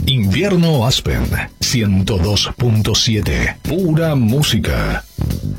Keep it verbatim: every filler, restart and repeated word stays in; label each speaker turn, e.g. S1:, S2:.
S1: Invierno Aspen ciento dos punto siete. Pura música.